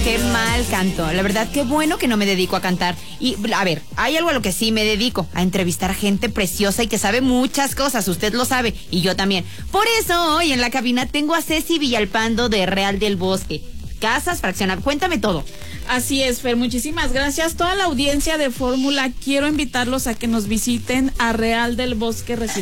qué mal canto. La verdad, qué bueno que no me dedico a cantar. Y, a ver, hay algo a lo que sí me dedico, a entrevistar a gente preciosa y que sabe muchas cosas. Usted lo sabe, y yo también. Por eso, hoy en la cabina tengo a Ceci Villalpando de Real del Bosque. Casas fraccionadas. Cuéntame todo. Así es, Fer, muchísimas gracias. Toda la audiencia de Fórmula, quiero invitarlos a que nos visiten a Real del Bosque Residencial.